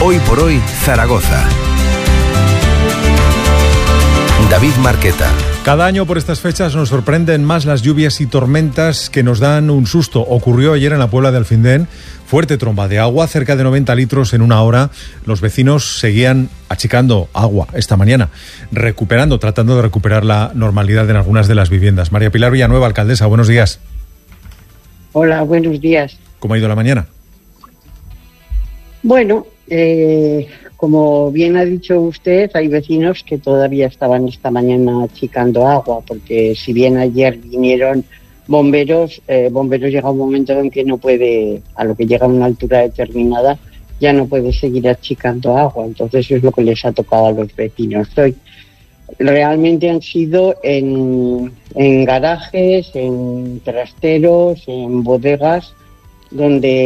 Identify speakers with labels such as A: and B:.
A: Hoy por hoy, Zaragoza. David Marqueta.
B: Cada año por estas fechas nos sorprenden más las lluvias y tormentas que nos dan un susto. Ocurrió ayer en la Puebla de Alfindén, fuerte tromba de agua, cerca de 90 litros en una hora. Los vecinos seguían achicando agua esta mañana, tratando de recuperar la normalidad en algunas de las viviendas. María Pilar Villanueva, alcaldesa, buenos días.
C: Hola, buenos días.
B: ¿Cómo ha ido la mañana?
C: Bueno, como bien ha dicho usted, hay vecinos que todavía estaban esta mañana achicando agua, porque si bien ayer vinieron bomberos llega un momento en que no puede, a lo que llega a una altura determinada, ya no puede seguir achicando agua. Entonces es lo que les ha tocado a los vecinos hoy. Realmente han sido en garajes, en trasteros, en bodegas, donde